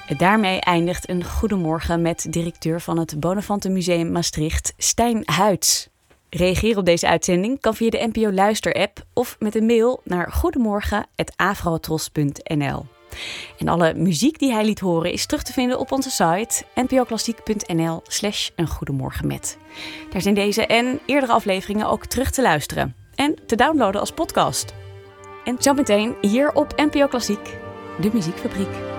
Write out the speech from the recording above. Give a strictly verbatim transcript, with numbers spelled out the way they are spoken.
Daarmee eindigt een goedemorgen met directeur van het Bonafante Museum Maastricht, Stijn Huyts. Reageer op deze uitzending kan via de N P O Luister-app of met een mail naar goedemorgen apenstaartje afrotros punt n l. En alle muziek die hij liet horen is terug te vinden op onze site npoklassiek punt n l slash een goedemorgen met. Daar zijn deze en eerdere afleveringen ook terug te luisteren en te downloaden als podcast. En zo meteen hier op N P O Klassiek, de Muziekfabriek.